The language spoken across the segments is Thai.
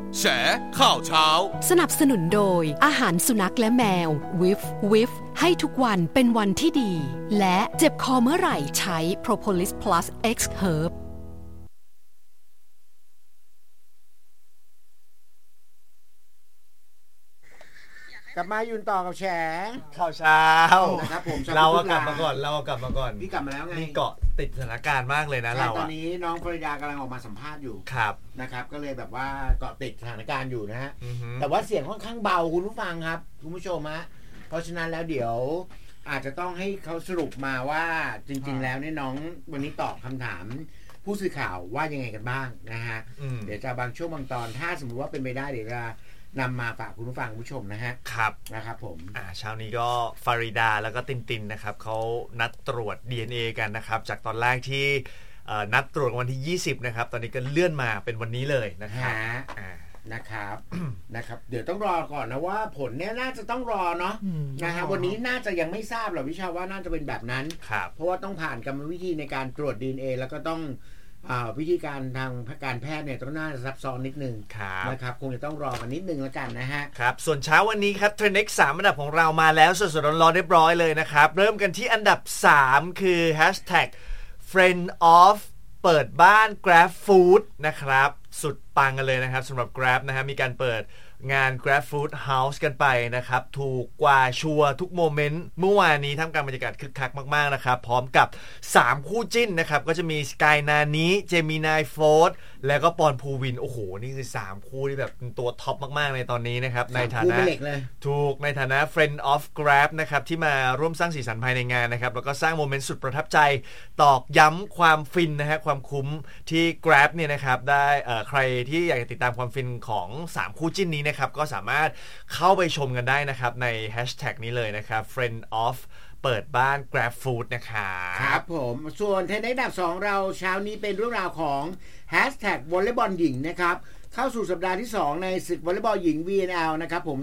แฉข่าวเช้าสนับสนุนโดยอาหารสุนัขและแมววิฟให้ทุกวันเป็นวันที่ดีและเจ็บคอเมื่อไหร่ใช้ Propolis Plus X Herb กลับมายืนต่อกับแฉข่าวเช้านะครับผมเรากลับมาก่อนพี่กลับมาแล้วไงนี่เกาะติดสถานการณ์มากเลยนะเราตอนนี้น้องฟริดากำลังออกมาสัมภาษณ์อยู่ครับนะครับก็เลยแบบว่าเกาะติดสถานการณ์อยู่นะฮะแต่ว่าเสียงค่อนข้างเบาคุณผู้ฟังครับคุณผู้ชมฮะเพราะฉะนั้นแล้วเดี๋ยวอาจจะต้องให้เขาสรุปมาว่าจริงๆแล้วเนี่ยน้องวันนี้ตอบคำถามผู้สื่อข่าวว่ายังไงกันบ้างนะฮะเดี๋ยวจะบางช่วงบางตอนถ้าสมมติว่าเป็นไปได้เดี๋ยวจะนำมาฝากคุณผู้ฟังผู้ชมนะฮะครับนะครับผมเช้านี้ก็ฟาริดาแล้วก็ตินนะครับเขานัดตรวจ DNA กันนะครับจากตอนแรกที่นัดตรวจวันที่20นะครับตอนนี้ก็เลื่อนมาเป็นวันนี้เลยนะครับนะครับเดี๋ยวต้องรอก่อนนะว่าผลเนี่ยน่าจะต้องรอเนาะนะฮะวันนี้น่าจะยังไม่ทราบหรอกวิชาว่าน่าจะเป็นแบบนั้นเพราะว่าต้องผ่านกรรมวิธีในการตรวจ DNA แล้วก็ต้องวิธีการทางการแพทย์เนี่ยต้องน่าจะซับซ้อนนิดนึงนะครับคงจะต้องรอกันนิดนึงแล้วกันนะฮะครับส่วนเช้าวันนี้ครับ Trend X 3อันดับของเรามาแล้วสดๆร้อนๆเรียบร้อยเลยนะครับเริ่มกันที่อันดับ3คือ #friend of เปิดบ้าน Grab Food นะครับสุดปังกันเลยนะครับสำหรับ Grab นะฮะมีการเปิดงาน Grab Food House กันไปนะครับถูกกว่าชัวร์ทุกโมเมนต์เมื่อวานนี้ท่ามกลางบรรยากาศคึกคักมากๆนะครับพร้อมกับ3คู่จิ้นนะครับก็จะมีสกายนานิเจมินายโฟร์แล้วก็ปอนภูวินโอ้โหนี่คือ3คู่ที่แบบเป็นตัวท็อปมากๆในตอนนี้นะครับในฐานะถูกในฐานะ Friend of Grab นะครับที่มาร่วมสร้างสีสันภายในงานนะครับแล้วก็สร้างโมเมนต์สุดประทับใจตอกย้ำความฟินนะฮะความคุ้มที่ Grab เนี่ยนะครับได้ใครที่อยากจะติดตามความฟินของ3คู่จิ้นนี้นะครับก็สามารถเข้าไปชมกันได้นะครับในแฮชแท็กนี้เลยนะครับ Friend of เปิดบ้าน Grab Food ครับผมส่วนเทรนด์อันดับ2เราเช้านี้เป็นเรื่องราวของแฮชแท็กวอลเลย์บอลหญิงนะครับเข้าสู่สัปดาห์ที่2ในศึกวอลเลย์บอลหญิง VNL นะครับผม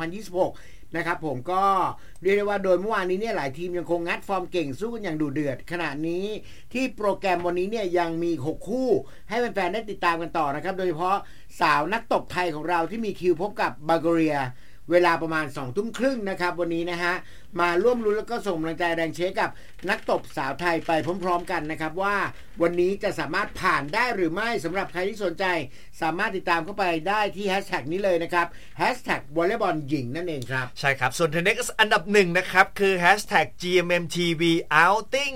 2026นะครับผมก็เรียกได้ว่าโดยเมื่อวานนี้เนี่ยหลายทีมยังคงงัดฟอร์มเก่งสู้กันอย่างดุเดือดขณะนี้ที่โปรแกรมวันนี้เนี่ยยังมี6คู่ให้แฟนๆได้ติดตามกันต่อนะครับโดยเฉพาะสาวนักตบไทยของเราที่มีคิวพบกับบัลแกเรียเวลาประมาณ 20:30 นนะครับวันนี้นะฮะมาร่วมลุ้นแล้วก็ส่งกำลังใจแรงเชียร์กับนักตบสาวไทยไปพร้อมๆกันนะครับว่าวันนี้จะสามารถผ่านได้หรือไม่สำหรับใครที่สนใจสามารถติดตามเข้าไปได้ที่แฮชแท็กนี้เลยนะครับแฮชแท็กวอลเลย์บอลหญิงนั่นเองครับใช่ครับส่วน Trend X อันดับ1นะครับคือแฮชแท็ก GMMTV Outing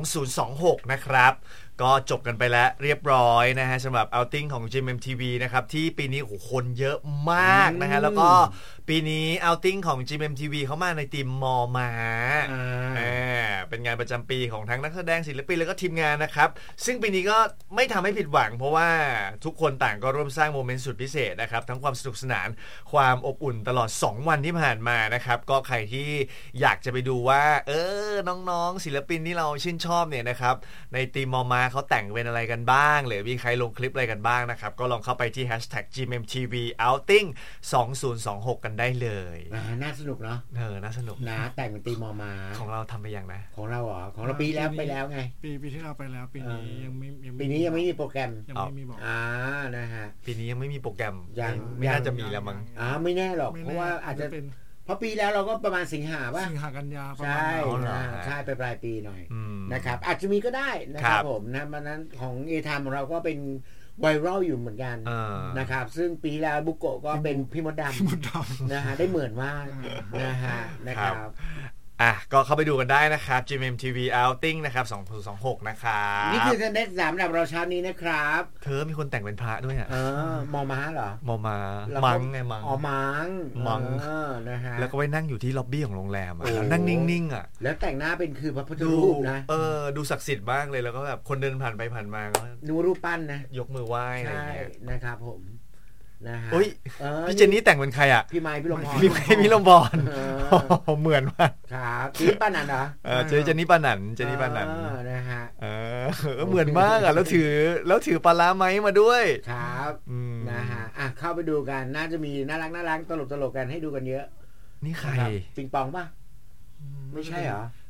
2026นะครับก็จบกันไปแล้วเรียบร้อยนะฮะสำหรับ outing ของ GMMTV นะครับที่ปีนี้โหคนเยอะมากนะฮะแล้วก็ปีนี้ outing ของ GMMTV เขามาในทีมมอม้าเป็นงานประจำปีของทั้งนักแสดงศิลปินแล้วก็ทีมงานนะครับซึ่งปีนี้ก็ไม่ทำให้ผิดหวังเพราะว่าทุกคนต่างก็ร่วมสร้างโมเมนต์สุดพิเศษนะครับทั้งความสนุกสนานความอบอุ่นตลอด2วันที่ผ่านมานะครับก็ใครที่อยากจะไปดูว่าน้องๆศิลปินที่เราชื่นชอบเนี่ยนะครับในทีมมอม้าเขาแต่งเป็นอะไรกันบ้างหรือมีใครลงคลิปอะไรกันบ้างนะครับก็ลองเข้าไปที่ #GMMTV Outing 2026 กันได้เลยน่าสนุกเนาะน่าสนุกนะแต่งเป็นตีมอมาของเราทำไปยังนะของเราเหรอของเราปีแล้วไปแล้วไงปีที่เราไปแล้วปีนี้ยังไม่ปีนี้ยังไม่มีโปรแกรมยังไม่มีบอกนะฮะปีนี้ยังไม่มีโปรแกรมยังไม่น่าจะมีแล้วมั้งไม่แน่หรอกเพราะว่าอาจจะเพราะปีแล้วเราก็ประมาณสิงหากันยาใช่ใช่ไปปลายปีหน่อยนะครับอาจจะมีก็ได้นะครับผมนะวันนั้นของเอทามของเราก็เป็นไวรัลอยู่เหมือนกันนะครับซึ่งปีแล้วบุโกะก็เป็นพี่มดดำนะฮะได้เหมือนมากนะฮะนะครับก็เข้าไปดูกันได้นะครับ GMMTV Outing นะครับ2026นะครับนี่คือTrend X 3อันดับเราเช้านี้นะครับเธอมีคนแต่งเป็นพระด้วยมอม้าเหรอมอม้ามังไงมังมังนะฮะแล้วก็ไปนั่งอยู่ที่ล็อบบี้ของโรงแรมนั่งนิ่งๆแล้วแต่งหน้าเป็นคือพระพุทธรูปนะดูศักดิ์สิทธิ์มากเลยแล้วก็แบบคนเดินผ่านไปผ่านมาก็ดูรูปปั้นนะยกมือไหว้อะไรอย่างเงี้ยนะครับผมนะฮะพี่เจนนี่แต่งเป็นใครอ่ะพี่ไม้พี่ลมพรพี่ลมพรเหมือนมากครับเจนนี่ปานันเหรอเจนนี่ปานันนะฮะเหมือนมากอ่ะแล้วถือปลาร้าไม้มาด้วยครับนะฮะเข้าไปดูกันน่าจะมีน่ารักตลกกันให้ดูกันเยอะนี่ใครปิงปองป่ะไม่ใช่เหรอ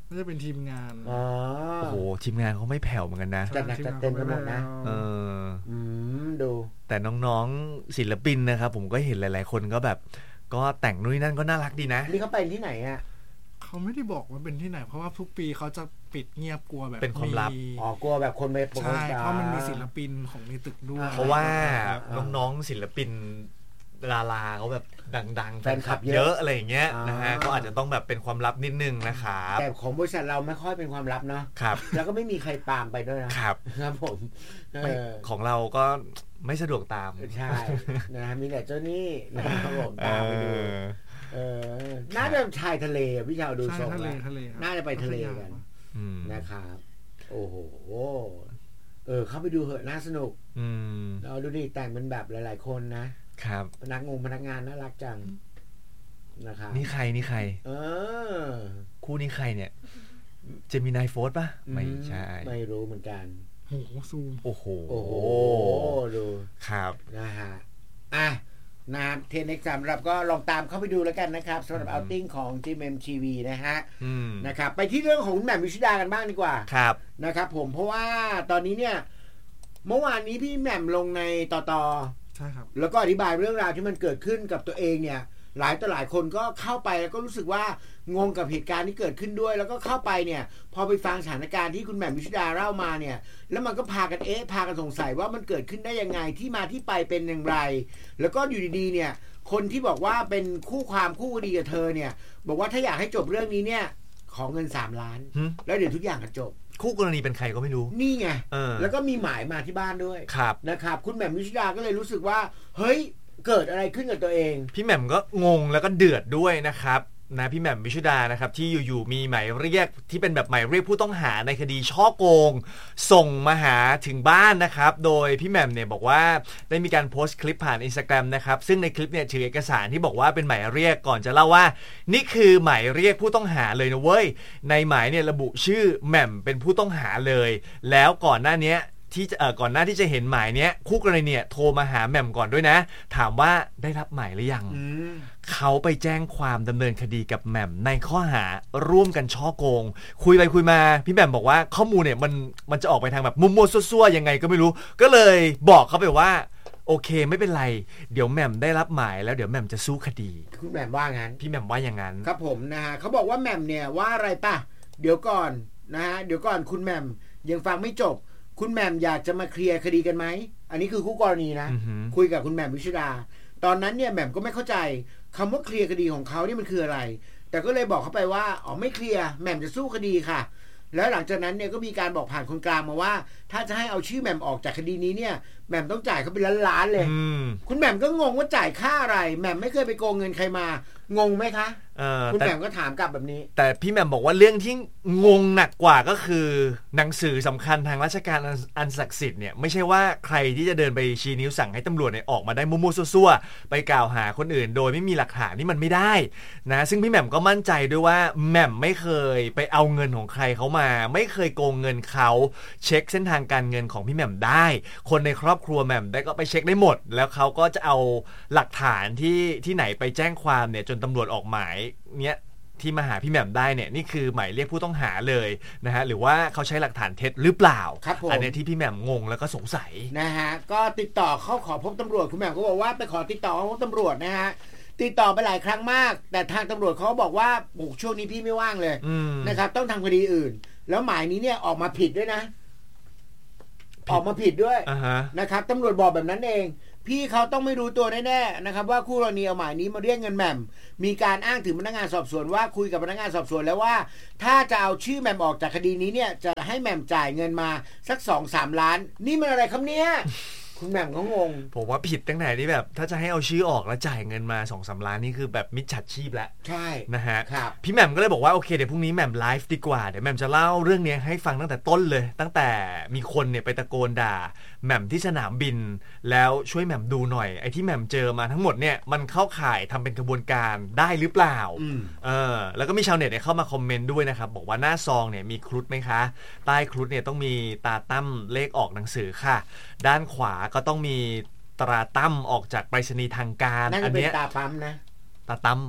ก็จะเป็นทีมงานอ๋อโอ้โหทีมงานเขาไม่แผ่วเหมือนกันนะจัดหนักจัดเต็มกันหมดนะ ดูแต่น้องๆศิลปินนะครับผมก็เห็นหลายๆคนก็แบบก็แต่งนู่นนั่นก็น่ารักดีนะนี่เขาไปที่ไหนอ่ะเขาไม่ได้บอกว่าเป็นที่ไหนเพราะว่าทุกปีเขาจะปิดเงียบกลัวแบบเป็นความลับกลัวแบบคนไม่ใช่เพราะมันมีศิลปินของในตึกด้วยเพราะว่าน้องๆศิลปินดาราเขาแบบดังๆแฟนคลับเยอะอะไรอย่างเงี้ยนะฮะก็อาจจะต้องแบบเป็นความลับนิดนึงนะครับแต่ของบริษัทเราไม่ค่อยเป็นความลับเนาะครับแล้วก็ไม่มีใครตามไปด้วยนะครับครับผมของเราก็ไม่สะดวกตามใช่นะมีแต่เจ้านี่นะครับผมตามไปดูน่าจะชายทะเลพี่ชาวดูทรงแล้วน่าจะไปทะเลกันนะครับโอ้โหเข้าไปดูเหอะน่าสนุกเราดูดิแต่งเป็นแบบหลายๆคนนะครับพนักงานน่ารักจังนะครับนี่ใครคู่นี้ใครเนี่ยเจมินายโฟร์ป่ะไม่ใช่ไม่รู้เหมือนกันโอ้โหซูมโอ้โหดูครับนะฮะเทนเน็กสำหรับก็ลองตามเข้าไปดูแล้วกันนะครับสำหรับเอาติ้งของ GMMTV นะฮะนะครับไปที่เรื่องของแหม่มวิชุดากันบ้างดีกว่าครับนะครับผมเพราะว่าตอนนี้เนี่ยเมื่อวานนี้พี่แหม่มลงในต่อใช่ครับแล้วก็อธิบายเรื่องราวที่มันเกิดขึ้นกับตัวเองเนี่ยหลายต่อหลายคนก็เข้าไปแล้วก็รู้สึกว่างงกับเหตุการณ์ที่เกิดขึ้นด้วยแล้วก็เข้าไปเนี่ยพอไปฟังสถานการณ์ที่คุณแหม่มวิชุดาเล่ามาเนี่ยแล้วมันก็พากันสงสัยว่ามันเกิดขึ้นได้ยังไงที่มาที่ไปเป็นอย่างไรแล้วก็อยู่ดีๆเนี่ยคนที่บอกว่าเป็นคู่คดีกับเธอเนี่ยบอกว่าถ้าอยากให้จบเรื่องนี้เนี่ยขอเงิน3 ล้านแล้วเดี๋ยวทุกอย่างจะจบคู่กรณีเป็นใครก็ไม่รู้นี่ไงแล้วก็มีหมายมาที่บ้านด้วยนะครับคุณแหม่มวิชุดาก็เลยรู้สึกว่าเฮ้ยเกิดอะไรขึ้นกับตัวเองพี่แหม่มก็งงแล้วก็เดือดด้วยนะครับนะพี่แหม่มวิชุดานะครับที่อยู่ๆมีหมายเรียกที่เป็นแบบหมายเรียกผู้ต้องหาในคดีฉ้อโกงส่งมาหาถึงบ้านนะครับโดยพี่แหม่มเนี่ยบอกว่าได้มีการโพสต์คลิปผ่าน Instagram นะครับซึ่งในคลิปเนี่ยถือเอกสารที่บอกว่าเป็นหมายเรียกก่อนจะเล่าว่านี่คือหมายเรียกผู้ต้องหาเลยนะเว้ยในหมายเนี่ยระบุชื่อแหม่มเป็นผู้ต้องหาเลยแล้วก่อนหน้านี้ก่อนหน้าที่จะเห็นหมายเนี้ยคู่กรณีเนี่ยโทรมาหาแหม่มก่อนด้วยนะถามว่าได้รับหมายหรือยังเขาไปแจ้งความดำเนินคดีกับแหม่มในข้อหาร่วมกันฉ้อโกงคุยไปคุยมาพี่แหม่มบอกว่าข้อมูลเนี่ยมันจะออกไปทางแบบมั่วๆซั่วๆยังไงก็ไม่รู้ก็เลยบอกเขาไปว่าโอเคไม่เป็นไรเดี๋ยวแหม่มได้รับหมายแล้วเดี๋ยวแหม่มจะสู้คดีคุณแหม่มว่างั้นพี่แหม่มว่าอย่างนั้นครับผมนะฮะเขาบอกว่าแหม่มเนี่ยว่าอะไรป่ะเดี๋ยวก่อนนะฮะเดี๋ยวก่อนคุณแหม่มยังฟังไม่จบคุณแหม่มอยากจะมาเคลียร์คดีกันไหมอันนี้คือคู่กรณีนะคุยกับคุณแหม่มวิชุดาตอนนั้นเนี่ยแหม่มก็ไม่เข้าใจคำว่าเคลียร์คดีของเขานี่มันคืออะไรแต่ก็เลยบอกเขาไปว่าไม่เคลียร์แหม่มจะสู้คดีค่ะแล้วหลังจากนั้นเนี่ยก็มีการบอกผ่านคนกลางมาว่าถ้าจะให้เอาชื่อแหม่มออกจากคดีนี้เนี่ยแหม่มต้องจ่ายเขาเป็นล้านๆเลยคุณแหม่มก็งงว่าจ่ายค่าอะไรแหม่มไม่เคยไปโกงเงินใครมางงไหมคะคุณแหม่มก็ถามกลับแบบนี้แต่พี่แหม่มบอกว่าเรื่องที่งงหนักกว่าก็คือหนังสือสำคัญทางราชการอันศักดิ์สิทธิ์เนี่ยไม่ใช่ว่าใครที่จะเดินไปชี้นิ้วสั่งให้ตำรวจเนี่ยออกมาได้มั่วๆซั่วๆไปกล่าวหาคนอื่นโดยไม่มีหลักฐานนี่มันไม่ได้นะซึ่งพี่แหม่มก็มั่นใจด้วยว่าแหม่มไม่เคยไปเอาเงินของใครเขามาไม่เคยโกงเงินเขาเช็คเส้นทางการเงินของพี่แหม่มได้คนในครอบครัวแหม่มได้ก็ไปเช็คได้หมดแล้วเขาก็จะเอาหลักฐานที่ไหนไปแจ้งความเนี่ยจนตำรวจออกหมายเนี้ยที่มาหาพี่แหม่มได้เนี่ยนี่คือหมายเรียกผู้ต้องหาเลยนะฮะหรือว่าเขาใช้หลักฐานเท็จหรือเปล่าอันนี้ที่พี่แหม่มงงแล้วก็สงสัยนะฮะก็ติดต่อเข้าขอพบตำรวจคุณแหม่มก็บอกว่าไปขอติดต่อพบตำรวจนะฮะติดต่อไปหลายครั้งมากแต่ทางตำรวจเขาบอกว่าโอ้ช่วงนี้พี่ไม่ว่างเลยนะครับต้องทำคดีอื่นแล้วหมายนี้เนี่ยออกมาผิดด้วยนะออกมาผิดด้วยนะครับตำรวจบอกแบบนั้นเองพี่เขาต้องไม่รู้ตัวแน่ๆนะครับว่าคู่กรณีเอาหมายนี้มาเรียกเงินแหม่มมีการอ้างถึงพนักงานสอบสวนว่าคุยกับพนักงานสอบสวนแล้วว่าถ้าจะเอาชื่อแหม่มออกจากคดีนี้เนี่ยจะให้แหม่มจ่ายเงินมาสัก 2-3 ล้านนี่มันอะไรครับเนี่ยคุณแหม่มเขางงผมว่าผิดตั้งแต่ที่แบบถ้าจะให้เอาชื่อออกแล้วจ่ายเงินมา 2-3 ล้านนี่คือแบบมิจฉาชีพแล้วใช่นะฮะพี่แหม่มก็เลยบอกว่าโอเคเดี๋ยวพรุ่งนี้แหม่มไลฟ์ดีกว่าเดี๋ยวแหม่มจะเล่าเรื่องนี้ให้ฟังตั้งแต่ต้นเลยตั้งแต่มีคนเนี่ยไปตะโกนด่าแหม่มที่สนามบินแล้วช่วยแหม่มดูหน่อยไอ้ที่แหม่มเจอมาทั้งหมดเนี่ยมันเข้าข่ายทำเป็นกระบวนการได้หรือเปล่าแล้วก็มีชาวเน็ตเนี่ยเข้ามาคอมเมนต์ด้วยนะครับบอกว่าหน้าซองเนี่ยมีครุฑไหมคะใต้ครุฑเนี่ยต้องมีตาตั้มเลขออกหนังสือค่ะด้านขวาก็ต้องมีตราตั้มออกจากไปรษณีย์ทางการอันนี้ตาปั๊มนะตาตั้ม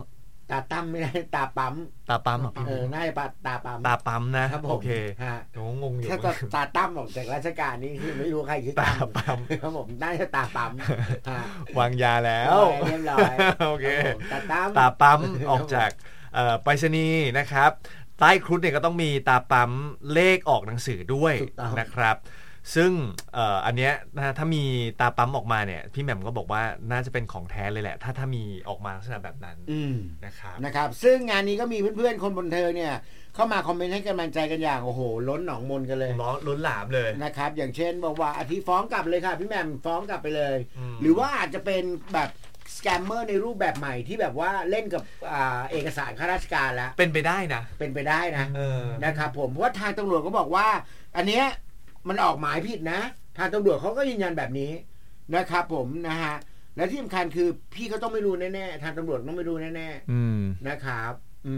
ตาตั้มไม่ได้ตาปั๊มน่าจะตาปั๊มนะครับโอเคงงอยู่ถ้าตาตั้มออกจากราชการนี่คือไม่รู้ใครชื่อตาปั๊มครับผมน่าจะตาปั๊มวางยาแล้วเรียบร้อยโอเคตาปั๊มออกจากไปรษณีย์นะครับใต้ครุฑเนี่ยก็ต้องมีตาปั๊มเลขออกหนังสือด้วยนะครับซึ่งอันเนี้ยถ้ามีตาปั๊มออกมาเนี่ยพี่แหม่มก็บอกว่าน่าจะเป็นของแท้เลยแหละถ้ามีออกมาลักษณะแบบนั้นนะครับซึ่งงานนี้ก็มีเพื่อนๆคนบันเทิงเนี่ยเข้ามาคอมเมนต์ให้กำลังใจกันอย่างโอ้โหล้นหนองมนกันเลยล้นหลามเลยนะครับอย่างเช่นบอกว่าอาทิฟ้องกลับเลยค่ะพี่แหม่มฟ้องกลับไปเลยหรือว่าอาจจะเป็นแบบสแกมเมอร์ในรูปแบบใหม่ที่แบบว่าเล่นกับเอกสารข้าราชการแล้วเป็นไปได้นะนะครับผมเพราะว่าทางตำรวจก็บอกว่าอันเนี้ยมันออกหมายผิดนะทางตำรวจเขาก็ยืนยันแบบนี้นะครับผมนะฮะและที่สำคัญคือพี่ก็ต้องไม่รู้แน่ๆทางตำรวจต้องไม่รู้แน่ๆนะครับ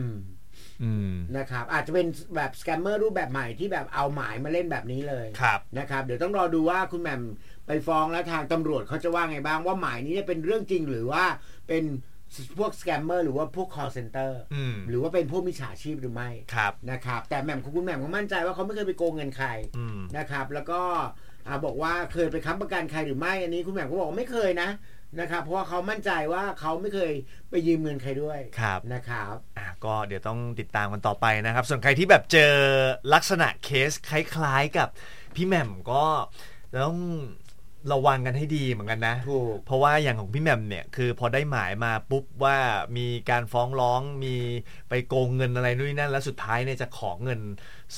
นะครับอาจจะเป็นแบบสแกมเมอร์รูปแบบใหม่ที่แบบเอาหมายมาเล่นแบบนี้เลยนะครับเดี๋ยวต้องรอดูว่าคุณแหม่มไปฟ้องแล้วทางตำรวจเขาจะว่าไงบ้างว่าหมายนี้เป็นเรื่องจริงหรือว่าเป็นพวกสแกมเมอร์หรือว่าพวก call center หรือว่าเป็นพวกมิจฉาชีพหรือไม่นะครับแต่แหม่มคุณแหม่มก็มั่นใจว่าเขาไม่เคยไปโกงเงินใครนะครับแล้วก็บอกว่าเคยไปค้ำประกันใครหรือไม่อันนี้คุณแหม่มก็บอกว่าไม่เคยนะครับเพราะว่าเขามั่นใจว่าเขาไม่เคยไปยืมเงินใครด้วยนะครับก็เดี๋ยวต้องติดตามกันต่อไปนะครับส่วนใครที่แบบเจอลักษณะเคสคล้ายๆกับพี่แหม่มก็ต้องระวังกันให้ดีเหมือนกันนะเพราะว่าอย่างของพี่แหม่มเนี่ยคือพอได้หมายมาปุ๊บว่ามีการฟ้องร้องมีไปโกงเงินอะไรนู่นนั่นแล้วสุดท้ายเนี่ยจะขอเงิน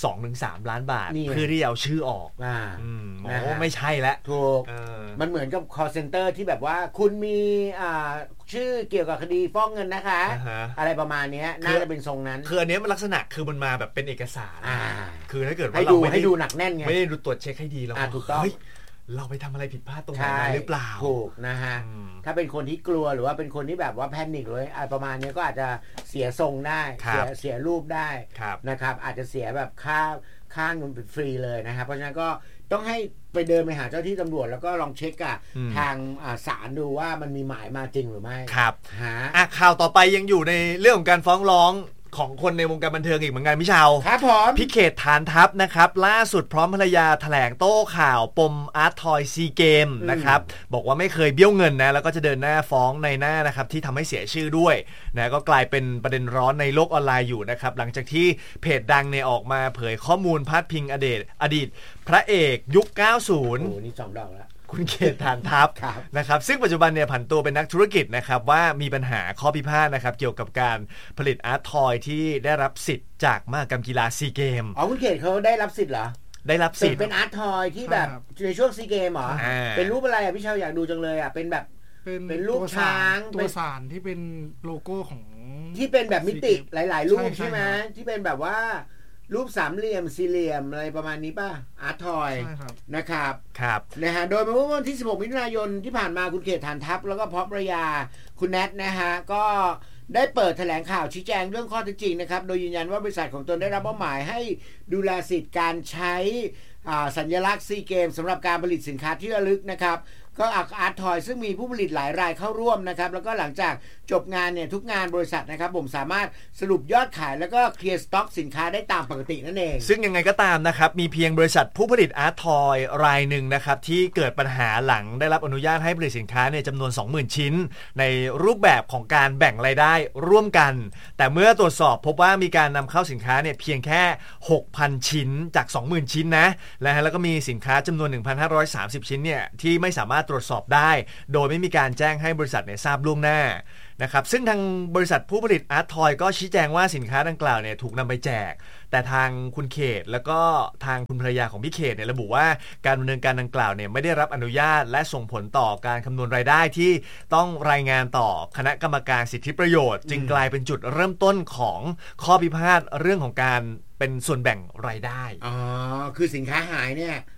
2-3 ล้านบาทเพื่อที่เอาชื่อออกไม่ใช่แล้วถูกมันเหมือนกับ call center ที่แบบว่าคุณมีชื่อเกี่ยวกับคดีฟ้องเงินนะคะอะไรประมาณนี้น่าจะเป็นทรงนั้นคืออันนี้มันลักษณะคือมันมาแบบเป็นเอกสารคือถ้าเกิดว่าเราให้ดูหนักแน่นไงไม่ได้ดูตรวจเช็คให้ดีแล้วถูกต้องเราไปทำอะไรผิดพลาดตรงไหนหรือเปล่าถูกนะฮะถ้าเป็นคนที่กลัวหรือว่าเป็นคนที่แบบว่าแพนิคเลยประมาณนี้ก็อาจจะเสียทรงได้เสียรูปได้นะครับอาจจะเสียแบบค่าเงินฟรีเลยนะครับเพราะฉะนั้นก็ต้องให้ไปเดินไปหาเจ้าที่ตำรวจแล้วก็ลองเช็คกับทางศาลดูว่ามันมีหมายมาจริงหรือไม่ครับข่าวต่อไปยังอยู่ในเรื่องของการฟ้องร้องของคนในวงการบันเทิงอีกเหมือนกันพี่ชาวครับผมพี่เขตฐานทัพนะครับล่าสุดพร้อมภรรยาแถลงโต้ข่าวปมอาร์ตทอยซีเกมนะครับบอกว่าไม่เคยเบี้ยวเงินนะแล้วก็จะเดินหน้าฟ้องในหน้านะครับที่ทำให้เสียชื่อด้วยนะก็กลายเป็นประเด็นร้อนในโลกออนไลน์อยู่นะครับหลังจากที่เพจดังเนี่ยออกมาเผยข้อมูลพาดพิงอดีตพระเอกยุค 90 โอ้นี่2 ดอกแล้วคุณเขตฐานทัพนะครับซึ่งปัจจุบันเนี่ยผันตัวเป็นนักธุรกิจนะครับว่ามีปัญหาข้อพิพาทนะครับเกี่ยวกับการผลิตอาร์ตทอยที่ได้รับสิทธิ์จากมหกรรมกีฬาซีเกมคุณเขตเขาได้รับสิทธิ์เหรอได้รับสิทธิ์เป็นอาร์ตทอยที่แบบในช่วงซีเกมเหรอเป็นรูปอะไรพี่ชาวอยากดูจังเลยเป็นแบบเป็นรูปช้างตัวสารที่เป็นโลโก้ของที่เป็นแบบมิติหลายๆรูปใช่ไหมที่เป็นแบบว่ารูปสามเหลี่ยมสี่เหลี่ยมอะไรประมาณนี้ป่ะอาร์ตทอยนะครับนะฮะโดยเมื่อวันที่16 มิถุนายนที่ผ่านมาคุณเขตฐานทัพแล้วก็พร้อมภรรยาคุณแนทนะฮะก็ได้เปิดแถลงข่าวชี้แจงเรื่องข้อเท็จจริงนะครับโดยยืนยันว่าบริษัทของตนได้รับมอบหมายให้ดูแลสิทธิ์การใช้สัญลักษณ์ซีเกมสำหรับการผลิตสินค้าที่ระลึกนะครับก็อาร์ตทอยซึ่งมีผู้ผลิตหลายรายเข้าร่วมนะครับแล้วก็หลังจากจบงานเนี่ยทุกงานบริษัทนะครับผมสามารถสรุปยอดขายแล้วก็เคลียร์สต็อกสินค้าได้ตามปกตินั่นเองซึ่งยังไงก็ตามนะครับมีเพียงบริษัทผู้ผลิตอาร์ตทอยรายหนึ่งนะครับที่เกิดปัญหาหลังได้รับอนุญาตให้ผลิตสินค้าในจำนวน 20,000 ชิ้นในรูปแบบของการแบ่งรายได้ร่วมกันแต่เมื่อตรวจสอบพบว่ามีการนำเข้าสินค้าเนี่ยเพียงแค่ 6,000 ชิ้นจาก 20,000 ชิ้นนะแล้วก็มีสินค้าจำนวน 1,530 ชิ้นเนี่ยที่ไม่สามารถตรวจสอบได้โดยไม่มีการแจ้งให้บริษัทเนี่ยทราบล่วงหน้านะครับซึ่งทางบริษัทผู้ผลิตอาร์ตทอยก็ชี้แจงว่าสินค้าดังกล่าวเนี่ยถูกนำไปแจกแต่ทางคุณเขตแล้วก็ทางคุณภรรยาของพี่เขตเนี่ยระบุว่าการดำเนินการดังกล่าวเนี่ยไม่ได้รับอนุญาตและส่งผลต่อการคำนวณรายได้ที่ต้องรายงานต่อคณะกรรมการสิทธิประโยชน์จึงกลายเป็นจุดเริ่มต้นของข้อพิพาทเรื่องของการเป็นส่วนแบ่งรายได้คือสินค้าหายเนี่ย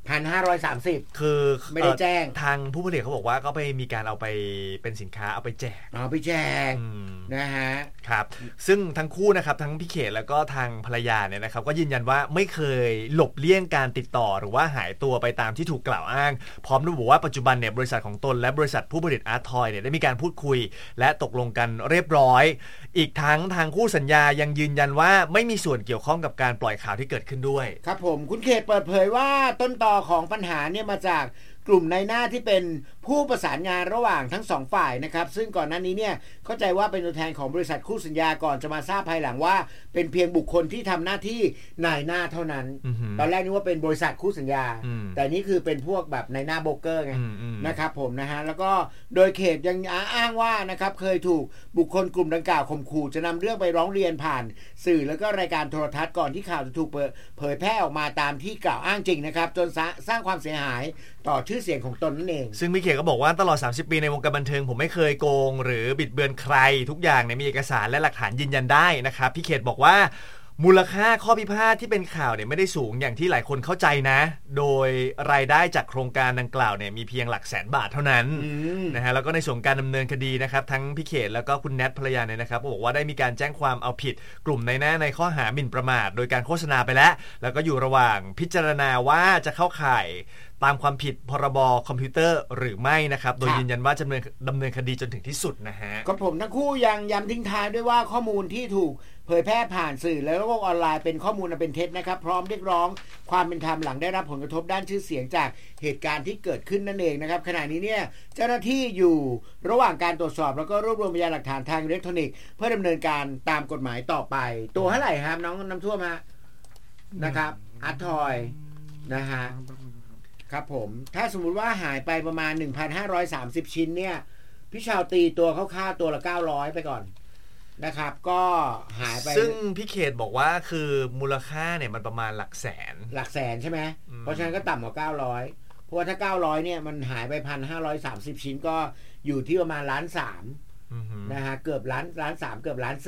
1,530 คือไม่ได้แจ้งทางผู้ผลิตเขาบอกว่าก็ไปมีการเอาไปเป็นสินค้าเอาไปแจกเอาไปแจกนะฮะครับซึ่งทั้งคู่นะครับทั้งพี่เขตแล้วก็ทางภรรยาเนี่ยนะครับก็ยืนยันว่าไม่เคยหลบเลี่ยงการติดต่อหรือว่าหายตัวไปตามที่ถูกกล่าวอ้างพร้อมระบุว่าปัจจุบันเนี่ยบริษัทของตนและบริษัทผู้ผลิตอาร์ตทอยเนี่ยได้มีการพูดคุยและตกลงกันเรียบร้อยอีกทั้งทางคู่สัญญายังยืนยันว่าไม่มีส่วนเกี่ยวข้องกับการปล่อยข่าวที่เกิดขึ้นด้วยครับผมคุณเขตเปิดเผยว่าต้นตอของปัญหาเนี่ยมาจากกลุ่มนายหน้าที่เป็นผู้ประสานงานระหว่างทั้งสองฝ่ายนะครับซึ่งก่อนหน้านี้เนี่ยเข้าใจว่าเป็นตัวแทนของบริษัทคู่สัญญาก่อนจะมาทราบภายหลังว่าเป็นเพียงบุคคลที่ทำหน้าที่นายหน้าเท่านั้นตอนแรกนึกว่าเป็นบริษัทคู่สัญญาแต่นี่คือเป็นพวกแบบนายหน้าโบรกเกอร์ไงนะครับผมนะฮะแล้วก็โดยเขตยังอ้างว่านะครับเคยถูกบุคคลกลุ่มดังกล่าวข่มขู่จะนำเรื่องไปร้องเรียนผ่านสื่อแล้วก็รายการโทรทัศน์ก่อนที่ข่าวจะถูกเผยแพร่ออกมาตามที่กล่าวอ้างจริงนะครับจนสร้างความเสียหายต่อชื่อเสียงของตนนั่นเองซึ่งพี่เขตก็บอกว่าตลอด30ปีในวงการบันเทิงผมไม่เคยโกงหรือบิดเบือนใครทุกอย่างมีเอกสารและหลักฐานยืนยันได้นะครับพี่เขตบอกว่ามูลค่าข้อพิพาทที่เป็นข่าวเนี่ยไม่ได้สูงอย่างที่หลายคนเข้าใจนะโดยรายได้จากโครงการดังกล่าวเนี่ยมีเพียงหลักแสนบาทเท่านั้นนะฮะแล้วก็ในส่วนการดำเนินคดีนะครับทั้งพี่เขตแล้วก็คุณแนทภรรยาเนี่ยนะครับบอกว่าได้มีการแจ้งความเอาผิดกลุ่มนายหน้าในข้อหาหมิ่นประมาทโดยการโฆษณาไปแล้วก็อยู่ระหว่างพิจารณาว่าจะเข้าข่ายตามความผิดพรบคอมพิวเตอร์หรือไม่นะครับโดยยืนยันว่าจะดำเนินคดีจนถึงที่สุดนะฮะก็ผมทั้งคู่ยังย้ำทิ้งท้ายด้วยว่าข้อมูลที่ถูกเผยแพร่ผ่านสื่อและโลกออนไลน์เป็นข้อมูลอันเป็นเท็จนะครับพร้อมเรียกร้องความเป็นธรรมหลังได้รับผลกระทบด้านชื่อเสียงจากเหตุการณ์ที่เกิดขึ้นนั่นเองนะครับขณะนี้เนี่ยเจ้าหน้าที่อยู่ระหว่างการตรวจสอบแล้วก็รวบรวมพยานหลักฐานทางอิเล็กทรอนิกส์เพื่อดำเนินการตามกฎหมายต่อไปตัวเท่าไหร่ครับน้องน้ำท่วมฮะนะครับอาร์ทอยนะฮะครับผมถ้าสมมุติว่าหายไปประมาณ 1,530 ชิ้นเนี่ยพี่ชาวตีตัวคร่าวๆตัวละ900ไปก่อนนะครับก็หายไปซึ่งพี่เขตบอกว่าคือมูลค่าเนี่ยมันประมาณหลักแสนใช่ไหมเพราะฉะนั้นก็ต่ำกว่า900เพราะว่าถ้า900เนี่ยมันหายไป 1,530 ชิ้นก็อยู่ที่ประมาณ1.3 ล้านนะฮะเกือบ1.3 ล้านเกือบ1.4 ล้าน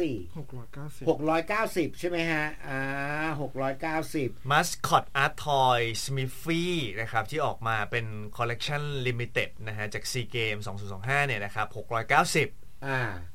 690ใช่ไหมฮะ690 Mascot Art Toy Smiffy นะครับที่ออกมาเป็น Collection Limited นะฮะจาก SEA Games 2025เนี่ยนะครับ690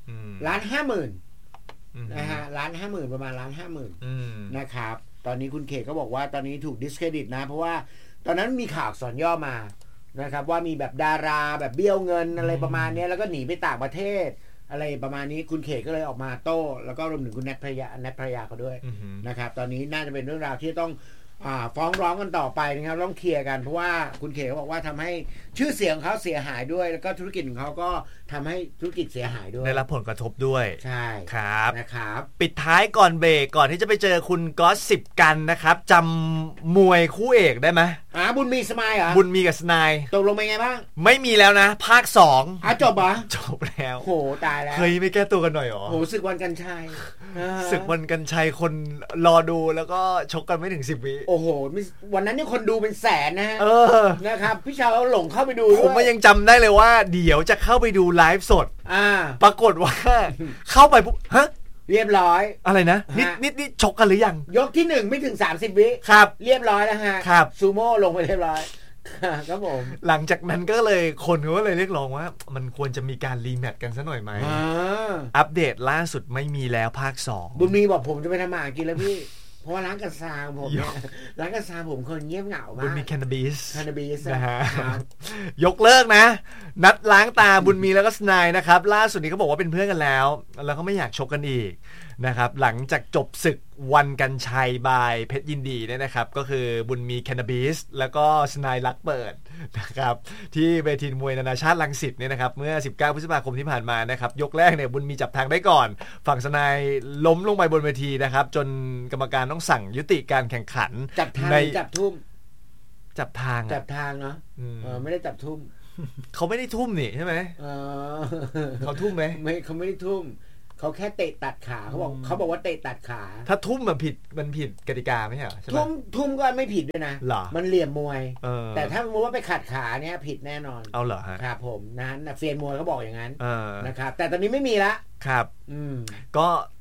1,50,000นะฮะ1,50,000ประมาณ1,50,000นะครับตอนนี้คุณเขตก็บอกว่าตอนนี้ถูกดิสเครดิตนะเพราะว่าตอนนั้นมีข่าวอักษรย่อมานะครับว่ามีแบบดาราแบบเบี้ยวเงินอะไรประมาณนี้แล้วก็หนีไปต่างประเทศอะไรประมาณนี้คุณเขตก็เลยออกมาโต้แล้วก็รวมถึงคุณแนทภรรยาเขาด้วยนะครับตอนนี้น่าจะเป็นเรื่องราวที่ต้องฟ้องร้องกันต่อไปนะครับต้องเคลียร์กันเพราะว่าคุณเขตบอกว่าทำให้ชื่อเสียงของเขาเสียหายด้วยแล้วก็ธุรกิจของเขาก็ทำให้ธุรกิจเสียหายด้วยได้รับผลกระทบด้วยใช่ครับนะครับปิดท้ายก่อนเบรกก่อนที่จะไปเจอคุณก๊อต10กันนะครับจำมวยคู่เอกได้ไหมบุญมีสมายเหรอบุญมีกับสนายตกลงเป็นไงบ้างไม่มีแล้วนะภาค2 จบเหรอจบแล้วโหตายแล้วเคยไม่แก้ตัวกันหน่อยหรอโหศึกวันกันชัยศึกวันกันชัยคนรอดูแล้วก็ชกกันไม่ถึง10 วิโอ้โหวันนั้นนี่คนดูเป็นแสนนะฮะนะครับพี่ชาวหลงเข้าไปดูผมก็ยังจำได้เลยว่าเดี๋ยวจะเข้าไปดูไลฟ์สดปรากฏว่าเข้าไปปุ๊บฮะเรียบร้อยอะไรนะนี่ชกกันหรือยังยกที่1ไม่ถึง30 วิครับเรียบร้อยแล้วฮะครับซูโม่ลงไปเรียบร้อยครับผมหลังจากนั้นก็เลยคนก็เลยเรียกร้องว่ามันควรจะมีการรีแมตช์กันซะหน่อยไหมอัปเดตล่าสุดไม่มีแล้วภาค2 บุญมีบอกผมจะไปทำอาหารกินแล้วพี่เพราะว่าร้านกระซางผมเนี่ยร้านกระซางผมคนเงียบเหงามากบุญมีแคนนาบิสนะฮะยกเลิกนะนัดล้างตาบุญมีแล้วก็สนายนะครับล่าสุดนี้เขาบอกว่าเป็นเพื่อนกันแล้วเขาไม่อยากชกกันอีกนะครับหลังจากจบศึกวันกันชัยบายเพชรยินดีเนี่ยนะครับก็คือบุญมีแคนนาบิสแล้วก็สนายรักเปิดนะครับที่เวทีมวยนานาชาติรังสิตเนี่ยนะครับเมื่อ19 พฤษภาคมที่ผ่านมานะครับยกแรกเนี่ยบุญมีจับทางได้ก่อนฝั่งสนายล้มลงไปบนเวทีนะครับจนกรรมการต้องสั่งยุติการแข่งขันจับทางจับทุ่มจับทางเนาะไม่ได้จับทุ่มเขาไม่ได้ทุ่มนี่ใช่ไหมเขาทุ่มไหมไม่เขาไม่ได้ทุ่มเขาแค่เตะตัดขาเขาบอกว่าเตะตัดขาถ้าทุ่มมันผิดกติกาไม่ใช่เหรอทุ่มก็ไม่ผิดด้วยนะมันเหลี่ยมมวยแต่ถ้าสมมติว่าไปขัดขาเนี่ยผิดแน่นอนเอาเหรอฮะครับผมนั้นเฟียนมวยเขาบอกอย่างนั้นนะครับแต่ตอนนี้ไม่มีละครับก็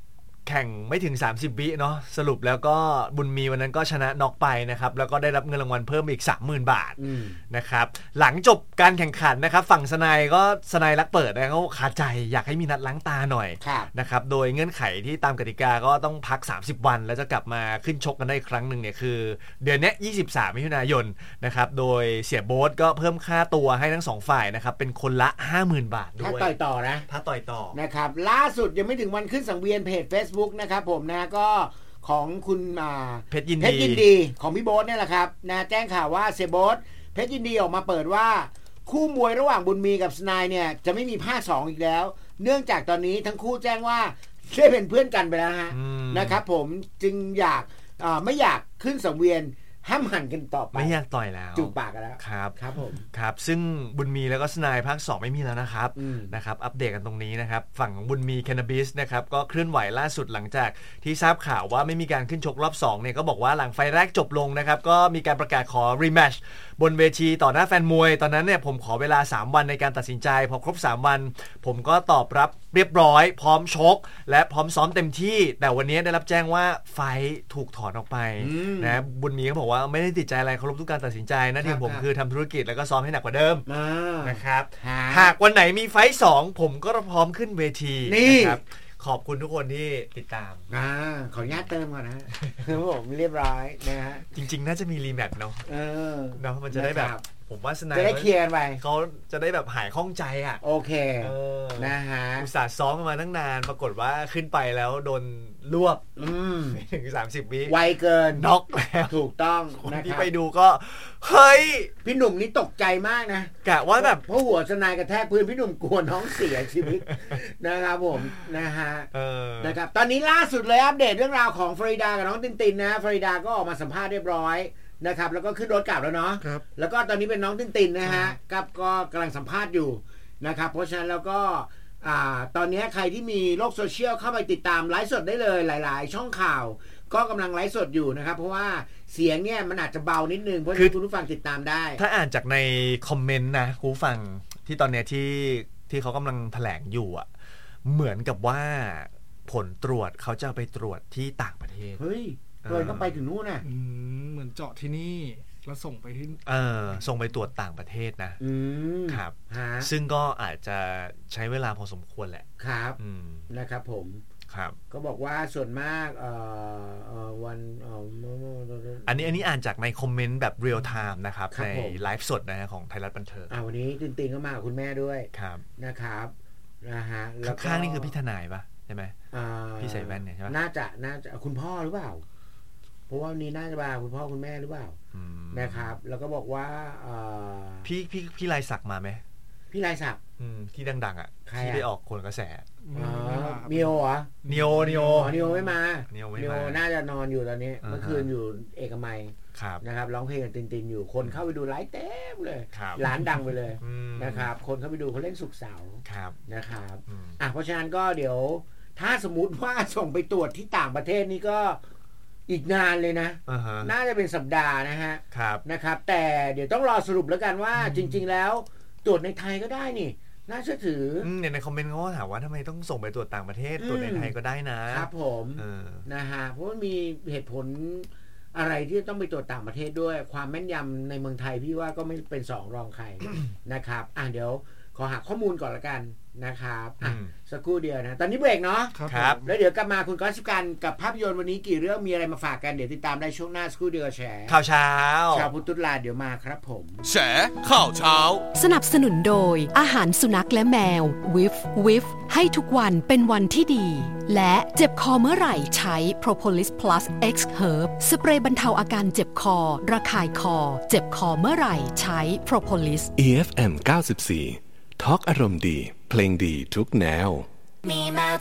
แข่งไม่ถึง30วิเนาะสรุปแล้วก็บุญมีวันนั้นก็ชนะน็อกไปนะครับแล้วก็ได้รับเงินรางวัลเพิ่มอีก 30,000 บาทนะครับหลังจบการแข่งขันนะครับฝั่งสนายรักเปิดนะเขาคาใจอยากให้มีนัดล้างตาหน่อยนะครับโดยเงื่อนไขที่ตามกติกาก็ต้องพัก30วันแล้วจะกลับมาขึ้นชกกันได้อีกครั้งนึงเนี่ยคือเดือนนี้23มิถุนายนนะครับโดยเสียโบ๊ทก็เพิ่มค่าตัวให้ทั้ง2ฝ่ายนะครับเป็นคนละ 50,000 บาทด้วยถ้าต่อยต่อนะถ้าต่อยต่อนะครับล่าสุดยังไม่ถึงวันขึ้นสังเวียนเพจ Facebook นะครับผมนะก็ของคุณเพชรยินดีของพี่โบ๊ทเนี่ยแหละครับนะแจ้งข่าวว่าเสียโบ๊ทเพชรยินดีออกมาเปิดว่าคู่มวยระหว่างบุญมีกับสนายเนี่ยจะไม่มีภาค2อีกแล้วเนื่องจากตอนนี้ทั้งคู่แจ้งว่าได้เป็นเพื่อนกันไปแล้วฮะนะครับผมจึงไม่อยากขึ้นสังเวียนห้ามหันกันต่อไปไม่อยากต่อยแล้วจูบปากกันแล้วครับผมครับซึ่งบุญมีแล้วก็สนายภาค2ไม่มีแล้วนะครับอัปเดตกันตรงนี้นะครับฝั่งบุญมีแคนาบิสนะครับก็เคลื่อนไหวล่าสุดหลังจากที่ทราบข่าวว่าไม่มีการขึ้นชกรอบ2เนี่ยก็บอกว่าหลังไฟแรกจบลงนะครับก็มีการประกาศขอรีแมตช์บนเวทีต่อหน้าแฟนมวยตอนนั้นเนี่ยผมขอเวลา3วันในการตัดสินใจพอครบ3วันผมก็ตอบรับเรียบร้อยพร้อมชกและพร้อมซ้อมเต็มที่แต่วันนี้ได้รับแจ้งว่าไฟถูกถอนออกไปนะบุญมีก็บอกว่าไม่ได้ติดใจอะไรเคารพทุกการตัดสินใจหน้าที่ของผมคือทำธุรกิจแล้วก็ซ้อมให้หนักกว่าเดิมนะครับหากวันไหนมีไฟท์2ผมก็พร้อมขึ้นเวทีนะครับขอบคุณทุกคนที่ติดตามขออนุญาตเติมก่อนนะผมเรียบร้อยนะฮะจริงๆน่าจะมีรีแมตช์เนาะมันจะได้แบบผมว่าสนายจะได้เคลียร์กันไปเขาจะได้แบบหายข้องใจอ่ะโอเคนะฮะอุตส่าห์ซ้อมมาตั้งนานปรากฏว่าขึ้นไปแล้วโดนรวบไม่ถึง30วิไวเกินน็อกแล้วถูกต้องคนที่ไปดูก็เฮ้ยพี่หนุ่มนี่ตกใจมากนะกะว่าแบบเพราะหัวสนายกระแทกพื้นพี่หนุ่มกลัวน้องเสียชีวิตนะครับผมนะฮะนะครับตอนนี้ล่าสุดเลยอัปเดตเรื่องราวของฟลอริดากับน้องตินนะฟลอริดาก็ออกมาสัมภาษณ์เรียบร้อยนะครับแล้วก็ขึ้นรถกลับแล้วเนาะแล้วก็ตอนนี้เป็นน้องตินนะฮะก็กำลังสัมภาษณ์อยู่นะครับเพราะฉะนั้นแล้วก็ตอนนี้ใครที่มีโลกโซเชียลเข้าไปติดตามไลฟ์สดได้เลยหลายๆช่องข่าวก็กำลังไลฟ์สดอยู่นะครับเพราะว่าเสียงเนี่ยมันอาจจะเบานิดนึงเพราะฉะนั้นคุณผู้ฟังติดตามได้ถ้าอ่านจากในคอมเมนต์นะคุณผู้ฟังที่ตอนนี้ที่เขากำลังแถลงอยู่อ่ะเหมือนกับว่าผลตรวจเขาจะไปตรวจที่ต่างประเทศเฮ้ยเลยต้องไปถึงนู่นน่ะเหมือนเจาะที่นี่แล้วส่งไปที่ส่งไปตรวจต่างประเทศนะครับซึ่งก็อาจจะใช้เวลาพอสมควรแหละครับนะครับผมครับก็บอกว่าส่วนมากวันอันนี้อ่านจากในคอมเมนต์แบบเรียลไทม์นะครับในไลฟ์สดนะฮะของไทยรัฐบันเทิงวันนี้ตินก็มากับคุณแม่ด้วยครับนะครับนะฮะแล้วข้างนี่คือพี่ทนายปะใช่ไหมพี่ใส่แว่นเนี่ยใช่ปะน่าจะคุณพ่อหรือเปล่าเพราะว่านี้น่าจะมาคุณพ่อคุณแม่หรือเปล่านะครับแล้วก็บอกว่าพี่ลายศักดิ์มาไหมพี่ลายศักดิ์ที่ดังๆอ่ะที่ได้ออกคนกระแสเนียวเหรอเนียวไม่มาเนียวน่าจะนอนอยู่ตอนนี้เมื่อคืนอยู่เอกมัยนะครับร้องเพลงกับตินอยู่คนเข้าไปดูไลฟ์เต็มเลยร้านดังไปเลยนะครับคนเข้าไปดูเขาเล่นศุกร์เสาร์นะครับเพราะฉะนั้นก็เดี๋ยวถ้าสมมุติว่าส่งไปตรวจที่ต่างประเทศนี่ก็อีกนานเลยนะน่าจะเป็นสัปดาห์นะฮะนะครับแต่เดี๋ยวต้องรอสรุปแล้วกันว่าจริงๆแล้วตรวจในไทยก็ได้นี่น่าเชื่อถือเนี่ยในคอมเมนต์เขาถามว่าทำไมต้องส่งไปตรวจต่างประเทศตรวจในไทยก็ได้นะครับผมนะฮะเพราะว่ามีเหตุผลอะไรที่ต้องไปตรวจต่างประเทศด้วยความแม่นยำในเมืองไทยพี่ว่าก็ไม่เป็นสองรองใครนะครับเดี๋ยวขอหาข้อมูลก่อนละกันนะครับสักครู่เดียวนะตอนนี้เบรกเนาะครับแล้วเดี๋ยวกลับมาคุณก้อยสิกันกับภาพยนตร์วันนี้กี่เรื่องมีอะไรมาฝากกันเดี๋ยวติดตามได้ช่วงหน้าสักครู่เดียวแฉข่าวเช้าชาวพุทธลาเดี๋ยวมาครับผมแฉข่าวเช้าสนับสนุนโดยอาหารสุนัขและแมววิฟให้ทุกวันเป็นวันที่ดีและเจ็บคอเมื่อไหร่ใช้ Propolis Plus X Herb สเปรย์บรรเทาอาการเจ็บคอระคายคอเจ็บคอเมื่อไหร่ใช้ Propolis EFM 94ทอล์กอารมณ์ดีเพลงดีทุกแนว